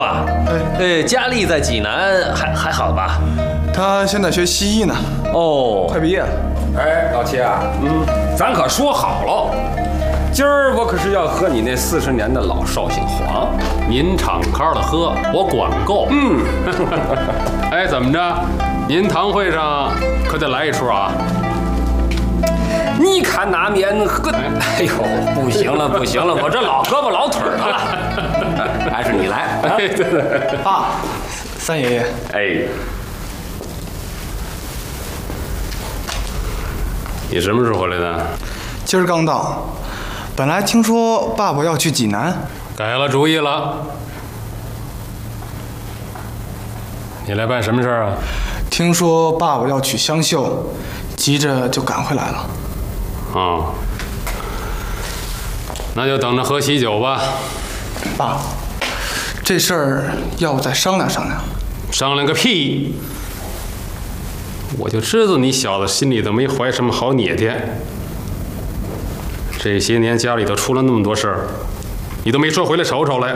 吧？佳丽在济南还好吧？ 他现在学西医呢。 哦， 快毕业了。 哎，老七啊，咱可说好了，今儿我可是要喝你那40年的老绍兴黄。 您敞开了喝，我管够。哎，怎么着？您堂会上可得来一出啊？ 你看那面喝，哎呦，不行了，我这老胳膊老腿儿了，还是你来。 哎，对， 爸，三爷爷。 哎， 你什么时候回来的？ 今儿刚到。本来听说爸爸要去济南， 改了主意了。你来办什么事儿啊？ 听说爸爸要娶香秀，急着就赶回来了。 那就等着喝喜酒吧。 爸，这事儿要不再商量商量？ 商量个屁！我就知道你小子心里头没怀什么好捏天。这些年家里头出了那么多事儿，你都没说回来瞅瞅来。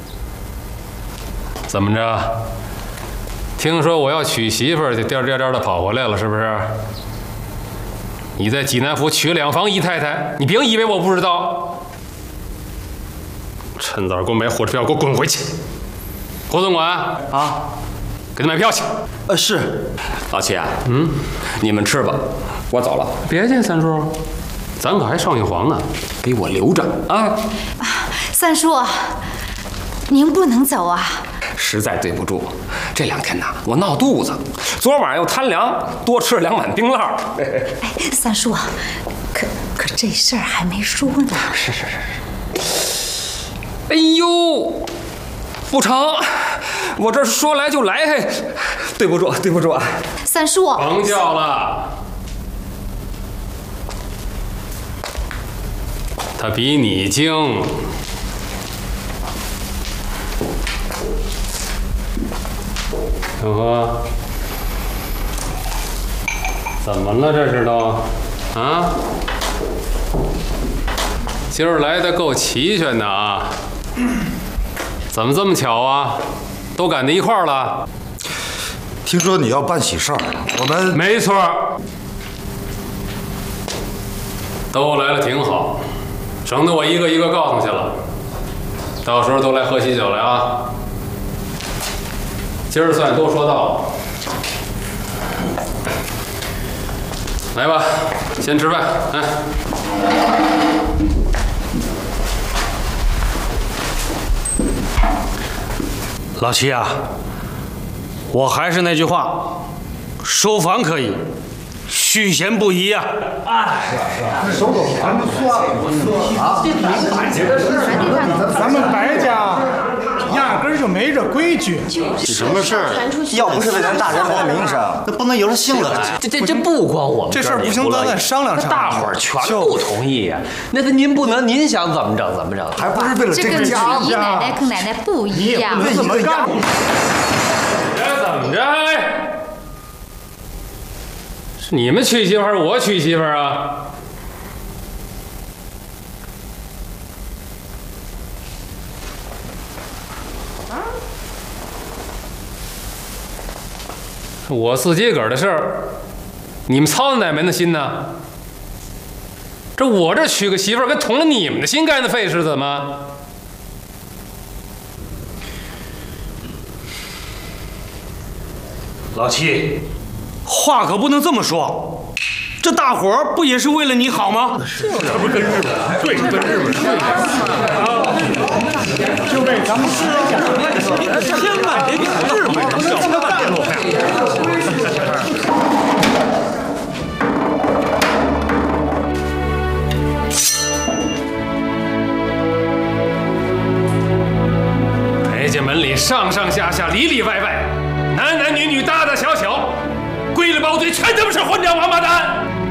怎么着？听说我要娶媳妇儿，就颠颠颠的跑回来了，是不是？你在济南府娶2房姨太太，你别以为我不知道。趁早给我买火车票，给我滚回去！胡总管啊， 给他买票去。 是。 老七啊，你们吃吧，我走了。 别介，三叔，咱可还绍兴黄呢， 给我留着啊！ 三叔，您不能走啊！ 实在对不住，这2天呐，我闹肚子，昨晚又贪凉，多吃了2碗冰酪。 哎，三叔，可这事儿还没说呢。 是。哎呦，不成，我这说来就来，嘿，对不住啊！ 三叔， 甭叫了，他比你精。小何，怎么了？这是都啊？今儿来的够齐全的啊！怎么这么巧啊？都赶到一块儿了？ 听说你要办喜事儿，我们没错，都来了挺好，省得我一个一个告诉去了。到时候都来喝喜酒来啊！今儿算都说到了，来吧，先吃饭，来。 老七啊，我还是那句话，收房可以，续弦不宜啊。 收个房就算了啊！ 咱们白家压根儿就没这规矩。 什么事儿？ 要不是为咱大人来的名声，那不能由着性子来。 这不光我们这事儿不行，咱再商量商量。 大伙儿全不同意呀。那您不能，您想怎么整怎么整？ 还不是为了这跟娶姨奶奶跟奶奶不一样。 为什么干？ 这怎么着？是你们娶媳妇还是我娶媳妇啊？我自己个儿的事儿，你们操哪门子心呢？这我这娶个媳妇儿，跟捅了你们的心肝的肺是怎么？ 老七，话可不能这么说，这大伙儿不也是为了你好吗？ 这不跟日本对，跟日本对就为咱们吃千万别给日本人小看半落呀！ 裴家门里上上下下里里外外，男男女女大大小小，归了包堆全他妈是混账王八蛋！